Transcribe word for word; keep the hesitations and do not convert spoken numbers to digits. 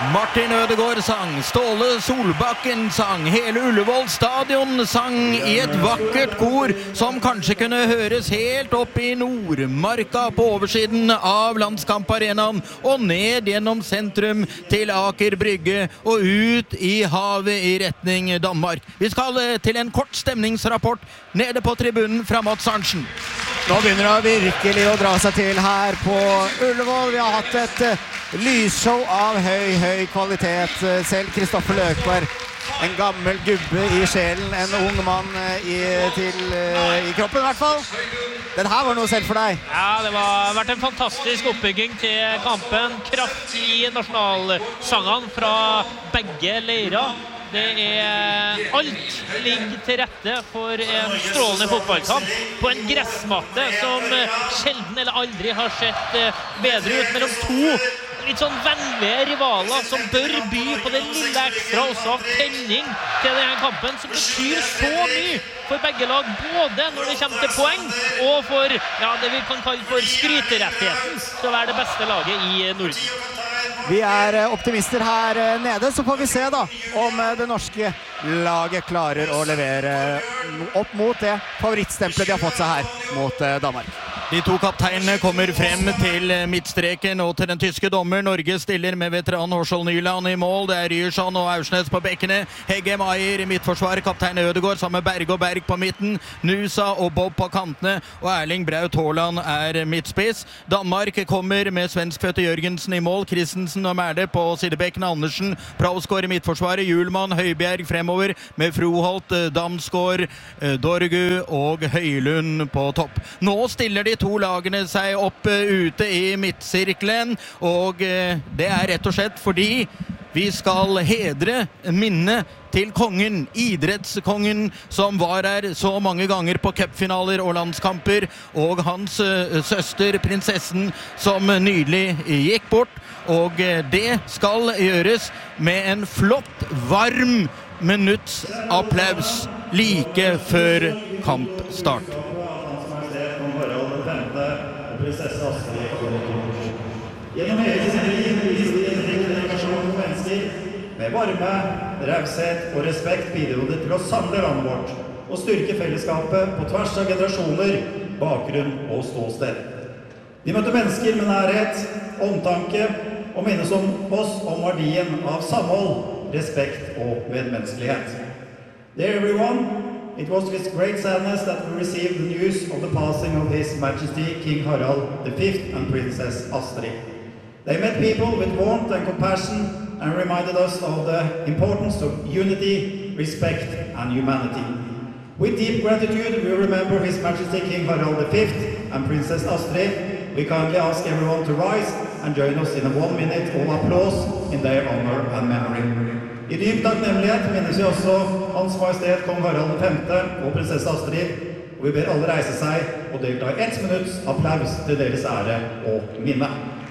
Martin Ødegaard sang, Ståle Solbakken sang, hele Ullevål stadion sang i et vakkert kor som kanskje kunne høres helt opp i Nordmarka på oversiden av Landskamp-arenaen og ned gjennom sentrum til Aker Brygge og ut i havet i retning Danmark. Vi skal til en kort stemningsrapport nede på tribunen fra Mats Arntzen. Nå begynner det virkelig å dra seg til her på Ullevål. Vi har hatt et lysshow av høy, høy kvalitet. Selv Kristoffer Løkberg, en gammel gubbe i sjelen, en ung mann i, til, i kroppen i hvert fall. Den her var noe selv for deg. Ja, det har vært en fantastisk oppbygging til kampen. Kraft i nasjonalsangene fra begge leirer. Det er alt ligger til rette for en strålende fotballkamp på en gressmatte som sjelden eller aldri har sett bedre ut mellom to litt sånn vennlige rivaler som bør by på det lille ekstra også av tenning til denne kampen som betyr så mye for begge lag, både når det kommer til poeng og for ja, det vi kan kalle for skryterettigheten til å være det beste laget i Norden. Vi er optimister her nede, så får vi se da om det norske laget klarer å levere opp mot det favorittstempelet de har fått seg her mot Danmark. De to kapteinene kommer frem til midtstreken og til den tyske dommer. Norge stiller med veteran Horschel Nyland i mål. Det er Ryerson og Aursnes på bekkene. Hegge Maier i midtforsvar. Kaptein Ødegaard sammen med Berg og Berg på midten. Nusa og Bob på kantene. Og Erling Braut Haaland er midtspiss. Danmark kommer med svenskfødte Jørgensen i mål. Christensen og Mærde på sidebekkene. Andersen, Prausgaard i midtforsvaret. Hjulmann, Høibjerg fremover med Froholt, Damsgaard, Dorgu og Høylund på topp. Nå stiller de to lagene seg opp ute i midtsirkelen, og det er rett og slett fordi vi skal hedre minnet til kongen, idrettskongen, som var her så mange ganger på cupfinaler og landskamper, og hans søster, prinsessen, som nydelig gikk bort, og det skal gjøres med en flott, varm minutts applaus like før kampstart. Prinsesse Astrid og Kors. Gjennom hele sin liv viste de en rik dedikasjon for mennesker. Med varme, raushet og respekt bidro det til å samle landet vårt og styrke fellesskapet på tvers av generasjoner, bakgrunn og ståsted. De møtte mennesker med nærhet, omtanke og minnes om oss om verdien av samhold, respekt og medmenneskelighet. Dear everyone, it was with great sadness that we received the news of the passing of His Majesty King Harald the fifth and Princess Astrid. They met people with warmth and compassion and reminded us of the importance of unity, respect and humanity. With deep gratitude we remember His Majesty King Harald the fifth and Princess Astrid. We kindly ask everyone to rise and join us in a one minute of applause in their honor and memory. I dyp takknemlighet minnes vi også Hans Majestet Kong Harald den femte og prinsesse Astrid, og vi ber alle reise seg og delta i ett minutts applaus til deres ære og minne.